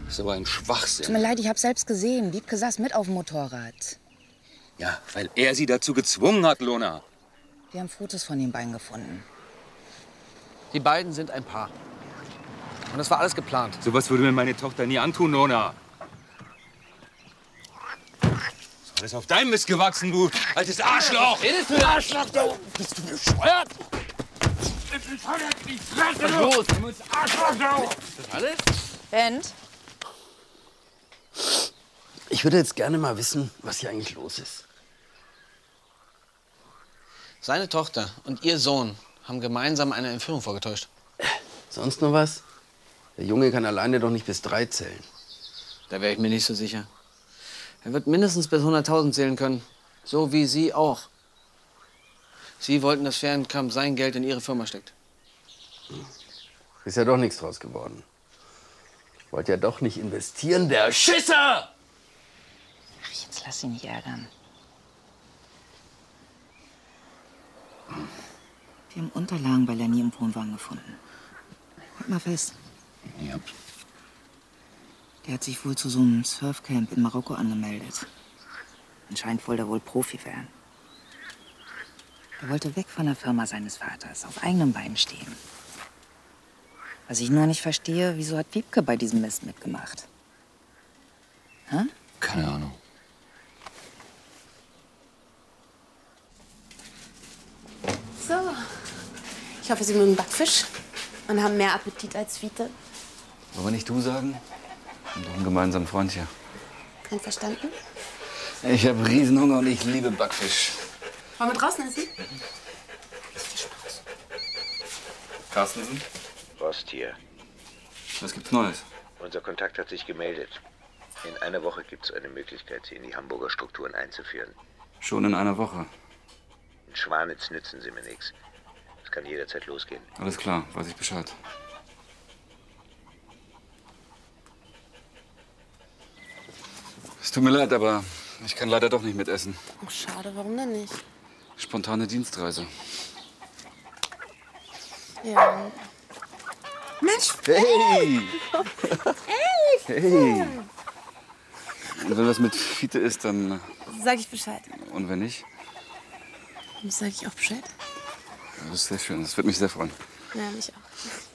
Das ist aber ein Schwachsinn. Tut mir leid, ich habe selbst gesehen. Wiebke saß mit auf dem Motorrad. Ja, weil er sie dazu gezwungen hat, Lona. Wir haben Fotos von den beiden gefunden. Die beiden sind ein Paar. Und das war alles geplant. Sowas würde mir meine Tochter nie antun, Lona. Ist alles auf deinem Mist gewachsen, du altes Arschloch! Redest du, Arschloch, du? Bist du bescheuert? Was ist los? Ist das alles? Bent? Ich würde jetzt gerne mal wissen, was hier eigentlich los ist. Seine Tochter und ihr Sohn haben gemeinsam eine Entführung vorgetäuscht. Sonst noch was? Der Junge kann alleine doch nicht bis 3 zählen. Da wäre ich mir nicht so sicher. Er wird mindestens bis 100.000 zählen können. So wie Sie auch. Sie wollten, dass Fehrenkamp sein Geld in Ihre Firma steckt. Ist ja doch nichts draus geworden. Ich wollte ja doch nicht investieren, der Schisser! Ach, jetzt lass ihn nicht ärgern. Wir haben Unterlagen bei Lenny im Wohnwagen gefunden. Halt mal fest. Ja. Der hat sich wohl zu so einem Surfcamp in Marokko angemeldet. Anscheinend wollte er wohl Profi werden. Er wollte weg von der Firma seines Vaters, auf eigenen Beinen stehen. Was ich nur nicht verstehe, wieso hat Wiebke bei diesem Mist mitgemacht? Hä? Keine Ahnung. So. Ich hoffe, Sie mögen Backfisch und haben mehr Appetit als Vite. Wollen wir nicht du sagen? Wir haben doch einen gemeinsamen Freund hier. Einverstanden? Ich habe Riesenhunger und ich liebe Backfisch. Wollen wir draußen essen? Carstensen? Rost hier. Was gibt's Neues? Unser Kontakt hat sich gemeldet. In einer Woche gibt es eine Möglichkeit, Sie in die Hamburger Strukturen einzuführen. Schon in einer Woche. In Schwanitz nützen Sie mir nichts. Es kann jederzeit losgehen. Alles klar, weiß ich Bescheid. Es tut mir leid, aber ich kann leider doch nicht mitessen. Ach, schade, warum denn nicht? Spontane Dienstreise. Ja. Mensch! Hey! Hey! Und wenn das mit Fiete ist, dann... Sag ich Bescheid. Und wenn nicht? Sag ich auch Bescheid. Das ist sehr schön. Das würde mich sehr freuen. Ja, mich auch.